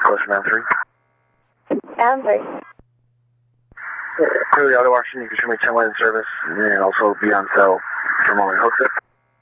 Close man 3. Down 3. Clearly auto auction, you can show me 10 line service and also be on sale for a moment. Hook it.